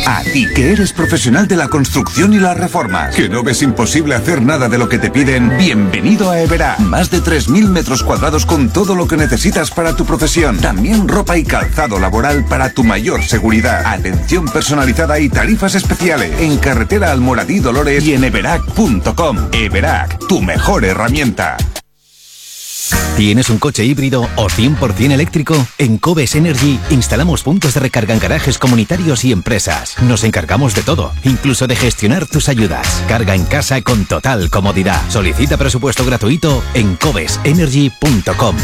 A ti, que eres profesional de la construcción y las reformas, que no ves imposible hacer nada de lo que te piden, bienvenido a Everac. Más de 3.000 metros cuadrados con todo lo que necesitas para tu profesión. También ropa y calzado laboral para tu mayor seguridad. Atención personalizada y tarifas especiales. En carretera Almoradí Dolores y en everac.com. Everac, tu mejor herramienta. ¿Tienes un coche híbrido o 100% eléctrico? En Cobes Energy instalamos puntos de recarga en garajes comunitarios y empresas. Nos encargamos de todo, incluso de gestionar tus ayudas. Carga en casa con total comodidad. Solicita presupuesto gratuito en cobesenergy.com.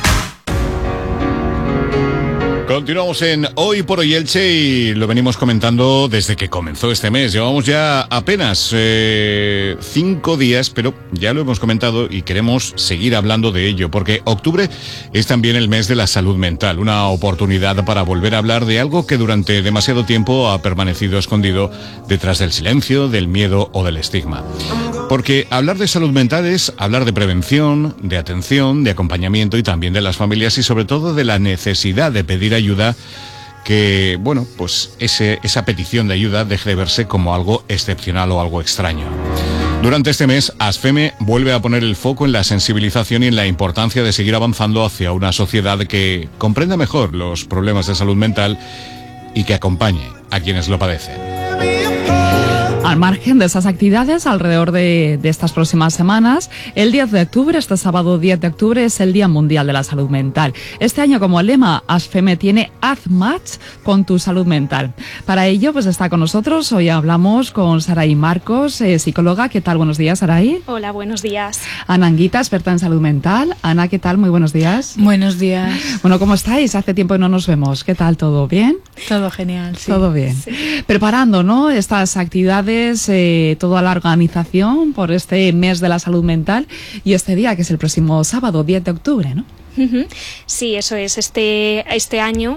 Continuamos en Hoy por Hoy Elche y lo venimos comentando desde que comenzó este mes. Llevamos ya apenas 5 días, pero ya lo hemos comentado y queremos seguir hablando de ello, porque octubre es también el mes de la salud mental, una oportunidad para volver a hablar de algo que durante demasiado tiempo ha permanecido escondido detrás del silencio, del miedo o del estigma. Porque hablar de salud mental es hablar de prevención, de atención, de acompañamiento y también de las familias y sobre todo de la necesidad de pedir ayuda, que, bueno, pues esa petición de ayuda deje de verse como algo excepcional o algo extraño. Durante este mes, ASFEME vuelve a poner el foco en la sensibilización y en la importancia de seguir avanzando hacia una sociedad que comprenda mejor los problemas de salud mental y que acompañe a quienes lo padecen. Al margen de esas actividades, alrededor de estas próximas semanas, el 10 de octubre, este sábado 10 de octubre, es el Día Mundial de la Salud Mental. Este año, como lema, ASFEME tiene Haz Match con tu salud mental. Para ello, pues está con nosotros. Hoy hablamos con Saray Marcos, psicóloga. ¿Qué tal? Buenos días, Saray. Hola, buenos días. Ana Anguita, experta en salud mental. Ana, ¿qué tal? Muy buenos días. Buenos días. Bueno, ¿cómo estáis? Hace tiempo que no nos vemos. ¿Qué tal? ¿Todo bien? Todo genial, sí. Todo bien. Sí. Preparando, ¿no?, estas actividades, toda la organización por este mes de la salud mental y este día que es el próximo sábado, 10 de octubre, ¿no? Sí, eso es. Este año,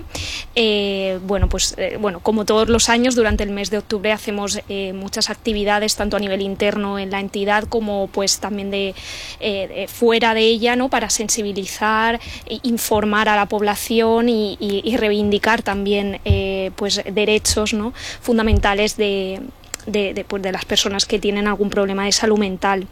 como todos los años, durante el mes de octubre hacemos muchas actividades, tanto a nivel interno en la entidad como pues también de fuera de ella, ¿no?, para sensibilizar, informar a la población y reivindicar también pues derechos, ¿no?, fundamentales de las personas que tienen algún problema de salud mental.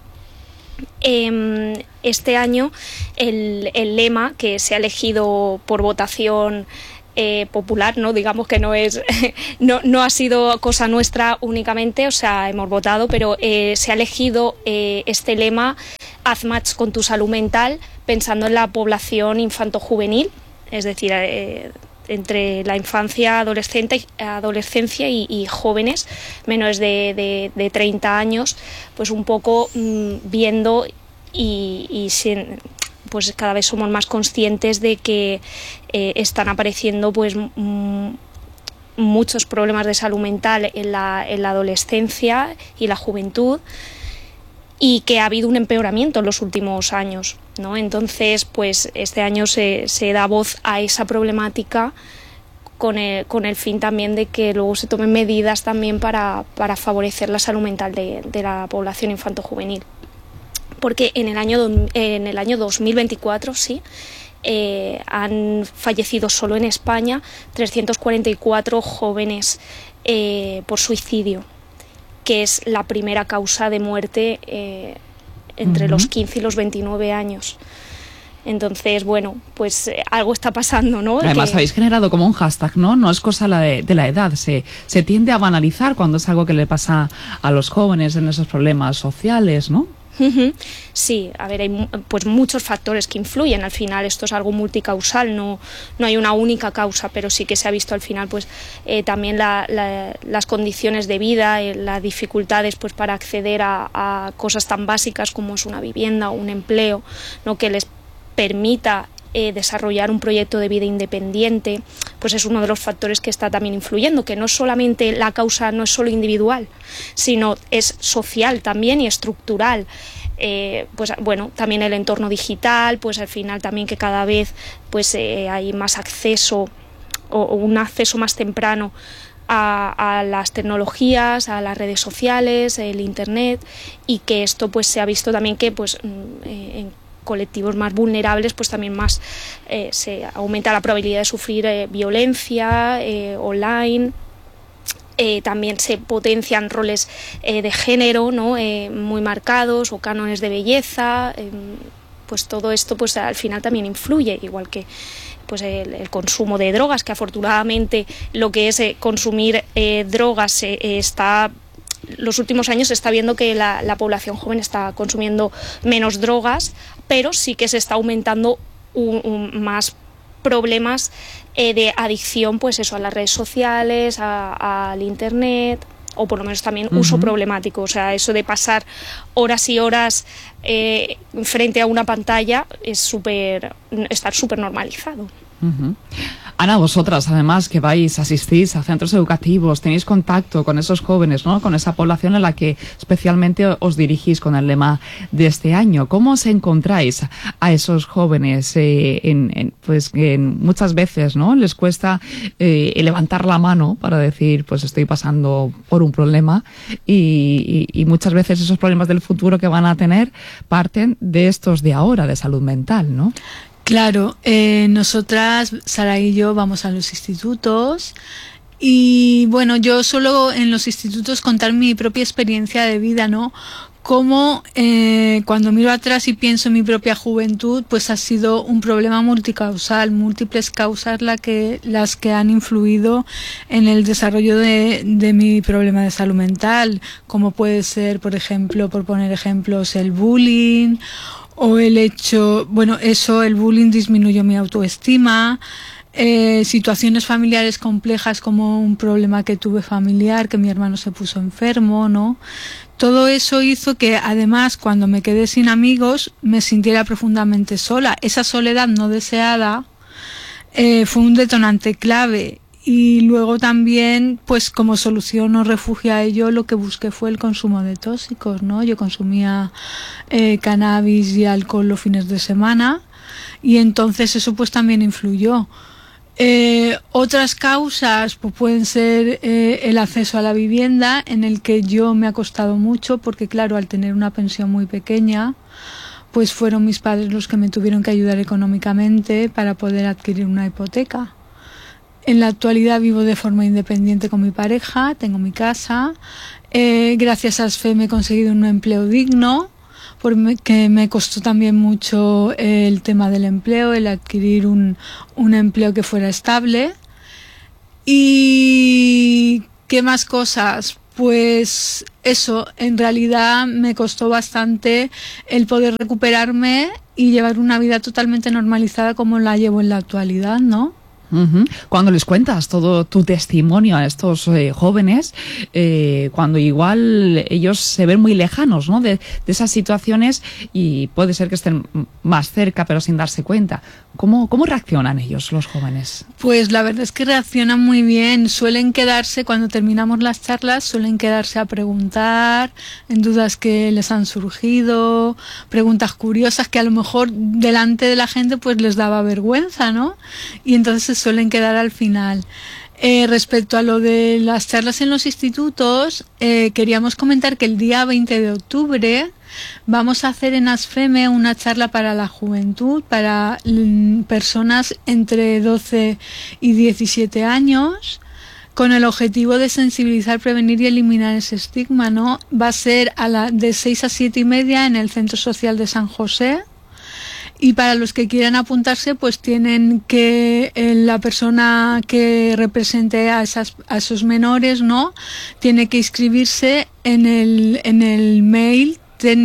Este año el lema que se ha elegido por votación popular, no digamos que no es no ha sido cosa nuestra únicamente, o sea, hemos votado, pero se ha elegido este lema, Haz Match con tu salud mental, pensando en la población infanto-juvenil, es decir, entre la infancia, adolescencia y jóvenes menores de 30 años, pues un poco viendo pues cada vez somos más conscientes de que están apareciendo pues muchos problemas de salud mental en la adolescencia y la juventud, y que ha habido un empeoramiento en los últimos años, ¿no? Entonces, pues este año se da voz a esa problemática con el fin también de que luego se tomen medidas también para favorecer la salud mental de la población infanto-juvenil. Porque en el año 2024, sí, han fallecido solo en España 344 jóvenes por suicidio, que es la primera causa de muerte entre los 15 y los 29 años. Entonces, bueno, pues algo está pasando, ¿no? Además, habéis generado como un hashtag, ¿no? No es cosa de la edad. Se tiende a banalizar cuando es algo que le pasa a los jóvenes en esos problemas sociales, ¿no? Sí, a ver, hay pues muchos factores que influyen. Al final esto es algo multicausal, no hay una única causa, pero sí que se ha visto al final pues también las condiciones de vida, las dificultades pues para acceder a cosas tan básicas como es una vivienda o un empleo, ¿no?, que les permita desarrollar un proyecto de vida independiente, pues es uno de los factores que está también influyendo, que no solamente la causa no es solo individual, sino es social también y estructural. Pues bueno, también el entorno digital, pues al final también que cada vez pues hay más acceso o un acceso más temprano a las tecnologías, a las redes sociales, el internet, y que esto pues se ha visto también que pues en colectivos más vulnerables pues también más se aumenta la probabilidad de sufrir violencia online, también se potencian roles de género, ¿no? Muy marcados, o cánones de belleza. Pues todo esto pues al final también influye, igual que pues el consumo de drogas, que afortunadamente lo que es consumir drogas los últimos años se está viendo que la población joven está consumiendo menos drogas, pero sí que se está aumentando más problemas de adicción, pues eso, a las redes sociales, al internet, o por lo menos también uso problemático. O sea, eso de pasar horas y horas frente a una pantalla está súper normalizado. Ana, vosotras además que asistís a centros educativos, tenéis contacto con esos jóvenes, ¿no? Con esa población a la que especialmente os dirigís con el lema de este año. ¿Cómo os encontráis a esos jóvenes? Pues que muchas veces, ¿no? Les cuesta levantar la mano para decir, pues estoy pasando por un problema, y muchas veces esos problemas del futuro que van a tener parten de estos de ahora, de salud mental, ¿no? Claro, nosotras, Sara y yo, vamos a los institutos y bueno, yo suelo en los institutos contar mi propia experiencia de vida, ¿no? Cómo cuando miro atrás y pienso en mi propia juventud, pues ha sido un problema multicausal, múltiples causas las que han influido en el desarrollo de mi problema de salud mental, como puede ser, por ejemplo, por poner ejemplos, el bullying, o el bullying disminuyó mi autoestima, situaciones familiares complejas como un problema que tuve familiar, que mi hermano se puso enfermo, ¿no? Todo eso hizo que además cuando me quedé sin amigos me sintiera profundamente sola. Esa soledad no deseada fue un detonante clave. Y luego también, pues como solución o refugio a ello, lo que busqué fue el consumo de tóxicos, ¿no? Yo consumía cannabis y alcohol los fines de semana y entonces eso pues también influyó. Otras causas pues pueden ser el acceso a la vivienda, en el que yo me ha costado mucho porque claro, al tener una pensión muy pequeña, pues fueron mis padres los que me tuvieron que ayudar económicamente para poder adquirir una hipoteca. En la actualidad vivo de forma independiente con mi pareja, tengo mi casa. Gracias a ASFEM he conseguido un empleo digno, porque me costó también mucho el tema del empleo, el adquirir un empleo que fuera estable. ¿Y qué más cosas? Pues eso, en realidad me costó bastante el poder recuperarme y llevar una vida totalmente normalizada como la llevo en la actualidad, ¿no? Cuando les cuentas todo tu testimonio a estos jóvenes, cuando igual ellos se ven muy lejanos, ¿no? de esas situaciones, y puede ser que estén más cerca pero sin darse cuenta, ¿cómo reaccionan ellos, los jóvenes? Pues la verdad es que reaccionan muy bien. Suelen quedarse, cuando terminamos las charlas, suelen quedarse a preguntar en dudas que les han surgido, preguntas curiosas que a lo mejor delante de la gente pues les daba vergüenza, ¿no? Y entonces se suelen quedar al final. Respecto a lo de las charlas en los institutos, queríamos comentar que el día 20 de octubre vamos a hacer en ASFEME una charla para la juventud, para personas entre 12 y 17 años, con el objetivo de sensibilizar, prevenir y eliminar ese estigma, ¿no? Va a ser de 6 a 7 y media en el Centro Social de San José. Y para los que quieran apuntarse, pues tienen que la persona que represente a esos menores, ¿no? Tiene que inscribirse en el mail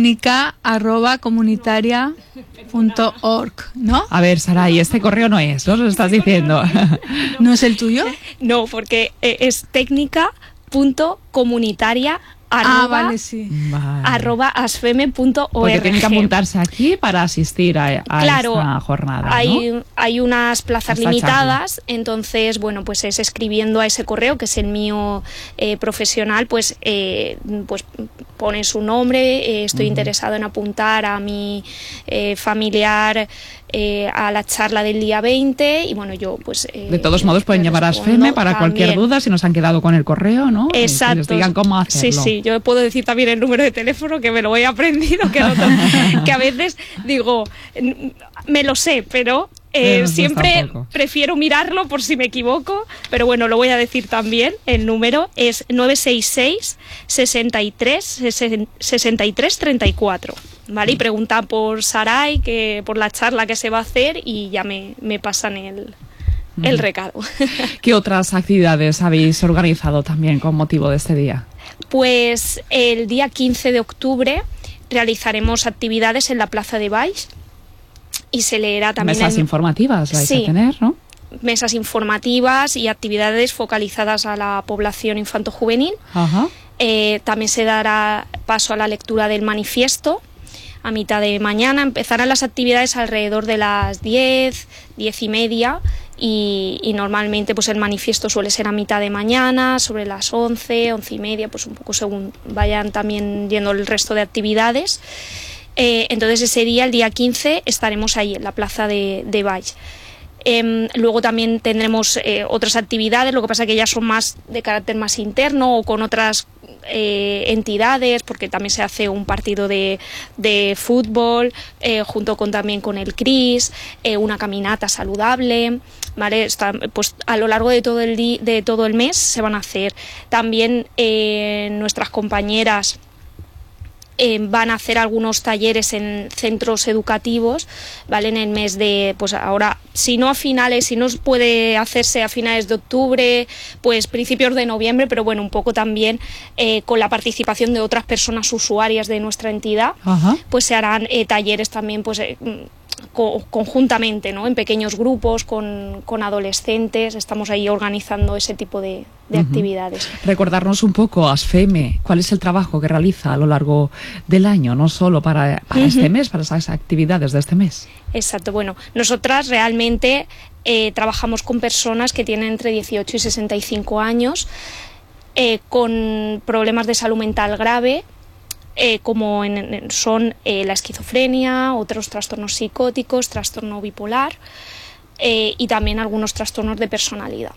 técnica@comunitaria.org, ¿no? A ver, Saray, este correo no es, ¿no? Lo estás diciendo. ¿No es el tuyo? No, porque es técnica.comunitaria vale, sí. @asfeme.org. Porque tienen que apuntarse aquí para asistir a esta jornada, ¿no? Hay unas plazas limitadas, entonces, bueno, pues es escribiendo a ese correo, que es el mío profesional, pues pone su nombre, estoy interesado en apuntar a mi familiar a la charla del día 20, y bueno, yo pues... de todos modos pueden llamar a ASFEME para cualquier duda, si nos han quedado con el correo, ¿no? Exacto. Que les digan cómo hacerlo. Sí, yo puedo decir también el número de teléfono, que me lo he aprendido, que a veces digo, me lo sé, pero Siempre prefiero mirarlo por si me equivoco, pero bueno, lo voy a decir también. El número es 966 63 63 34, ¿vale? Y preguntan por Saray, por la charla que se va a hacer, y ya me pasan el recado. ¿Qué otras actividades habéis organizado también con motivo de este día? Pues el día 15 de octubre realizaremos actividades en la Plaza de Baix. Y se leerá también... Mesas informativas vais a tener, ¿no? Mesas informativas y actividades focalizadas a la población infanto-juvenil. Ajá. También se dará paso a la lectura del manifiesto a mitad de mañana. Empezarán las actividades alrededor de las 10, 10:30, y normalmente pues el manifiesto suele ser a mitad de mañana, sobre las 11, 11:30, pues un poco según vayan también yendo el resto de actividades. Entonces ese día, el día 15, estaremos ahí en la Plaza de Baix. Luego también tendremos otras actividades, lo que pasa que ya son más de carácter más interno o con otras entidades, porque también se hace un partido de fútbol junto también con el CRIS, una caminata saludable, ¿vale? Pues a lo largo de todo el mes se van a hacer. También nuestras compañeras van a hacer algunos talleres en centros educativos, ¿vale? En el mes de, pues ahora, si no puede hacerse a finales de octubre, pues principios de noviembre, pero bueno, un poco también con la participación de otras personas usuarias de nuestra entidad. Ajá. Pues se harán talleres también, pues conjuntamente, ¿no? En pequeños grupos con adolescentes. Estamos ahí organizando ese tipo de actividades. Recordarnos un poco, ASFEME, cuál es el trabajo que realiza a lo largo del año, no solo para este mes, para esas actividades de este mes. Exacto, bueno, nosotras realmente trabajamos con personas que tienen entre 18 y 65 años, con problemas de salud mental grave, como son la esquizofrenia, otros trastornos psicóticos, trastorno bipolar, y también algunos trastornos de personalidad.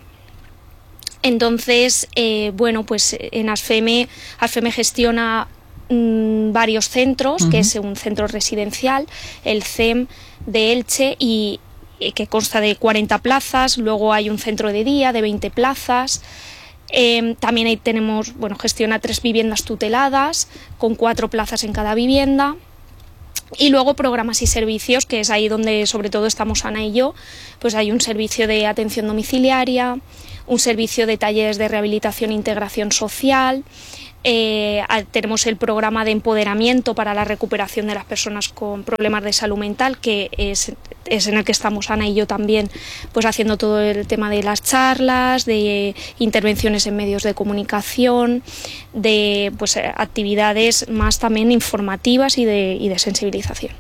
Entonces, bueno, pues en ASFEME gestiona varios centros, que es un centro residencial, el CEM de Elche, y que consta de 40 plazas, luego hay un centro de día de 20 plazas. También ahí tenemos, bueno, gestiona 3 viviendas tuteladas con 4 plazas en cada vivienda, y luego programas y servicios, que es ahí donde sobre todo estamos Ana y yo. Pues hay un servicio de atención domiciliaria, un servicio de talleres de rehabilitación e integración social. Tenemos el programa de empoderamiento para la recuperación de las personas con problemas de salud mental, que es en el que estamos Ana y yo también, pues haciendo todo el tema de las charlas, de intervenciones en medios de comunicación, de pues actividades más también informativas y de sensibilización.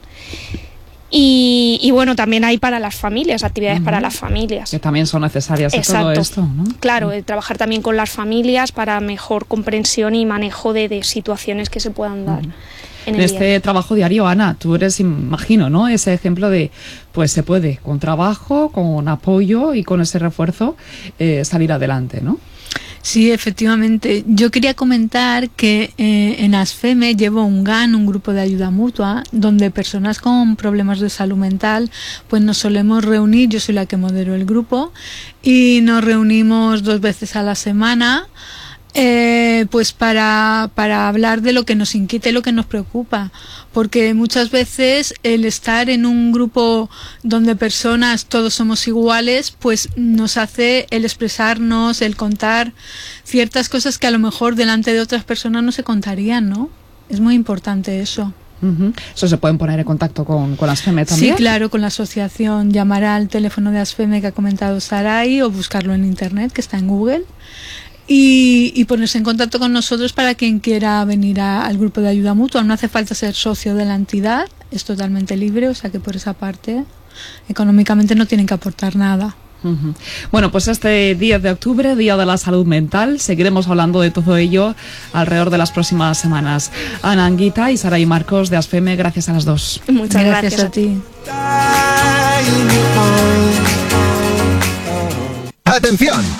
Y bueno, también hay para las familias, actividades para las familias. Que también son necesarias en todo esto, ¿no? Claro, trabajar también con las familias para mejor comprensión y manejo de situaciones que se puedan dar. En este trabajo diario, Ana, tú eres, imagino, ¿no? Ese ejemplo de, pues se puede, con trabajo, con apoyo y con ese refuerzo, salir adelante, ¿no? Sí, efectivamente. Yo quería comentar que en ASFEME llevo un GAN, un grupo de ayuda mutua, donde personas con problemas de salud mental pues nos solemos reunir. Yo soy la que modero el grupo, y nos reunimos 2 veces a la semana, pues para hablar de lo que nos inquieta y lo que nos preocupa, porque muchas veces el estar en un grupo donde personas todos somos iguales, pues nos hace el expresarnos, el contar ciertas cosas que a lo mejor delante de otras personas no se contarían, ¿no? Es muy importante eso. ¿Eso se pueden poner en contacto con ASFEME también? Sí, claro, con la asociación. Llamar al teléfono de ASFEME que ha comentado Saray, o buscarlo en internet, que está en Google, y ponerse en contacto con nosotros para quien quiera venir al grupo de ayuda mutua. No hace falta ser socio de la entidad, es totalmente libre, o sea que por esa parte económicamente no tienen que aportar nada. Bueno, pues este 10 de octubre, Día de la Salud Mental, seguiremos hablando de todo ello alrededor de las próximas semanas. Ana Anguita y Saray Marcos de ASFEME, gracias a las dos. Muchas gracias a ti. ¡Atención!